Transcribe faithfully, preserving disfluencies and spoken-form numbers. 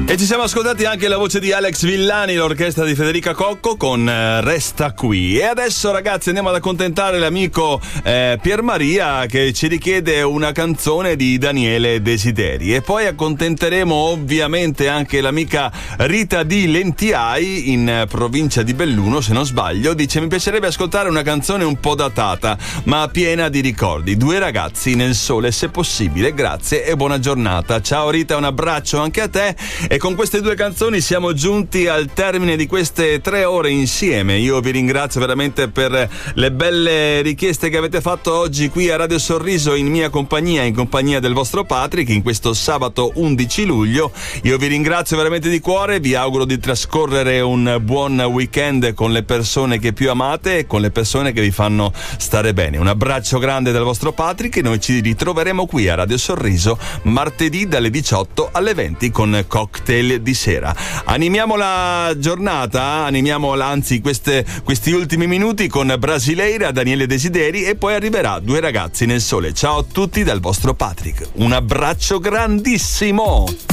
E ci siamo ascoltati anche la voce di Alex Villani, l'orchestra di Federica Cocco con eh, Resta qui. E adesso, ragazzi, andiamo ad accontentare l'amico eh, Pier Maria, che ci richiede una canzone di Daniele Desideri. E poi accontenteremo ovviamente anche l'amica Rita di Lentiai, in provincia di Belluno, se non sbaglio. Dice: mi piacerebbe ascoltare una canzone un po' datata ma piena di ricordi. Due ragazzi nel sole, se possibile. Grazie e buona giornata. Ciao Rita, un abbraccio anche a te. E con queste due canzoni siamo giunti al termine di queste tre ore insieme. Io vi ringrazio veramente per le belle richieste che avete fatto oggi qui a Radio Sorriso, in mia compagnia, in compagnia del vostro Patrick, in questo sabato undici luglio. Io vi ringrazio veramente di cuore, vi auguro di trascorrere un buon weekend con le persone che più amate e con le persone che vi fanno stare bene. Un abbraccio grande dal vostro Patrick e noi ci ritroveremo qui a Radio Sorriso martedì dalle diciotto alle venti con Cocktail di sera. Animiamo la giornata, animiamo anzi queste, questi ultimi minuti con Brasileira, Daniele Desideri, e poi arriverà Due ragazzi nel sole. Ciao a tutti dal vostro Patrick, un abbraccio grandissimo.